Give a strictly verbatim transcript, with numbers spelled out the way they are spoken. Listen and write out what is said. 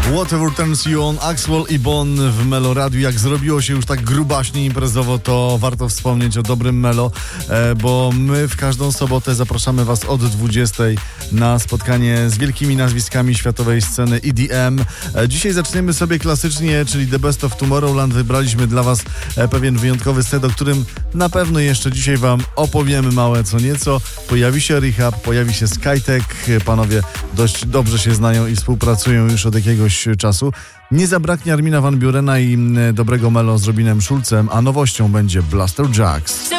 Whatever Turns You On, Axwell i Bon w Melo Radiu. Jak zrobiło się już tak grubaśnie imprezowo, to warto wspomnieć o dobrym Melo, e, bo my w każdą sobotę zapraszamy Was od dwudziestej na spotkanie z wielkimi nazwiskami światowej sceny E D M. E, dzisiaj zaczniemy sobie klasycznie, czyli The Best of Tomorrowland. Wybraliśmy dla Was e, pewien wyjątkowy set, o którym na pewno jeszcze dzisiaj Wam opowiemy małe co nieco. Pojawi się Rehab, pojawi się Skytech. Panowie dość dobrze się znają i współpracują już od jakiegoś czasu. Nie zabraknie Armina Van Burena i dobrego Melo z Robinem Schulzem, a nowością będzie Blaster Jacks.